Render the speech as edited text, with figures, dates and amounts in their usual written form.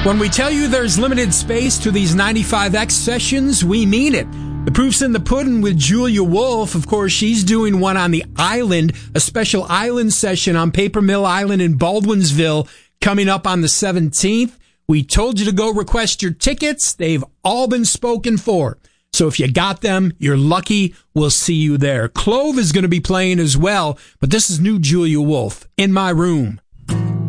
When we tell you there's limited space to these 95X sessions, we mean it. The proof's in the pudding with Julia Wolf. Of course, she's doing one on the island, a special island session on Paper Mill Island in Baldwinsville coming up on the 17th. We told you to go request your tickets. They've all been spoken for. So if you got them, you're lucky. We'll see you there. Clove is going to be playing as well, but this is new Julia Wolf, In My Room.